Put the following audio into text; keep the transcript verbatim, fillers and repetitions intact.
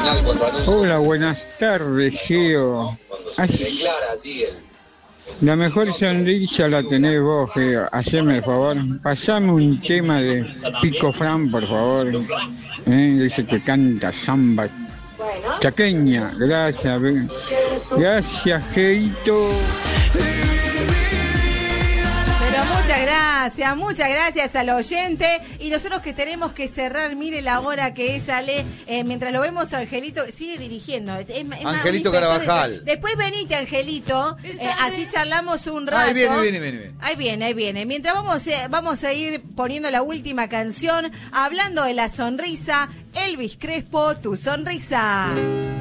Hola, buenas tardes, Geo. Ay, la mejor sonrisa la tenés vos, Geo. Haceme el favor. Pasame un tema de Pico Fran, por favor. ¿Eh? Dice que canta samba chaqueña. Gracias, ve. Gracias, Geito. Pero muchas gracias, muchas gracias al oyente. Y nosotros que tenemos que cerrar, mire la hora que es, Ale, eh, mientras lo vemos, Angelito sigue dirigiendo. Es, es Angelito Carabajal. De, después venite, Angelito, eh, así charlamos un rato. Ahí viene, viene, viene, viene. Ahí viene, ahí viene. Mientras vamos, eh, vamos a ir poniendo la última canción, hablando de la sonrisa, Elvis Crespo, Tu Sonrisa.